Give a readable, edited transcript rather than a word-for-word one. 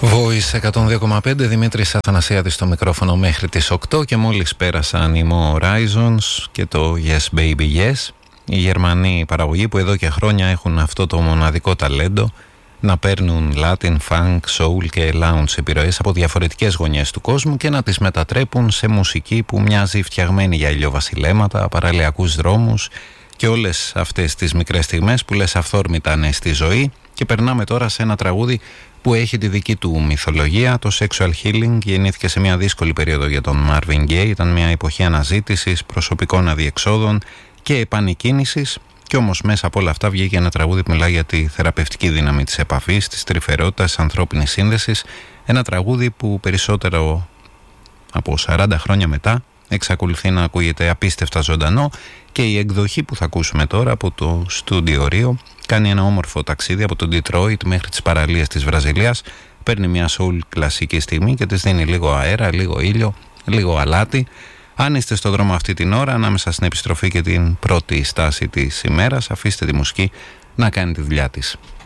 Voice 102,5, Δημήτρης Αθανασιάδης στο μικρόφωνο μέχρι τις 8 και μόλις πέρασαν οι Mo Horizons και το Yes Baby Yes. Οι Γερμανοί παραγωγοί που εδώ και χρόνια έχουν αυτό το μοναδικό ταλέντο να παίρνουν Latin, Funk, Soul και Lounge επιρροές από διαφορετικές γωνιές του κόσμου και να τις μετατρέπουν σε μουσική που μοιάζει φτιαγμένη για ηλιοβασιλέματα, παραλιακούς δρόμους και όλες αυτές τις μικρές στιγμές που λες αυθόρμητα ναι στη ζωή. Και περνάμε τώρα σε ένα τραγούδι που έχει τη δική του μυθολογία. Το Sexual Healing γεννήθηκε σε μια δύσκολη περίοδο για τον Marvin Gaye. Ήταν μια εποχή αναζήτησης, προσωπικών αδιεξόδων και επανεκκίνησης. Κι όμως μέσα από όλα αυτά βγήκε ένα τραγούδι που μιλάει για τη θεραπευτική δύναμη της επαφής, της τρυφερότητας, της ανθρώπινης σύνδεσης. Ένα τραγούδι που περισσότερο από 40 χρόνια μετά εξακολουθεί να ακούγεται απίστευτα ζωντανό και η εκδοχή που θα ακούσουμε τώρα από το Studio Rio κάνει ένα όμορφο ταξίδι από το Detroit μέχρι τις παραλίες της Βραζιλίας. Παίρνει μια soul κλασική στιγμή και της δίνει λίγο αέρα, λίγο ήλιο, λίγο αλάτι. Αν είστε στο δρόμο αυτή την ώρα, ανάμεσα στην επιστροφή και την πρώτη στάση της ημέρας, αφήστε τη μουσική να κάνει τη δουλειά της.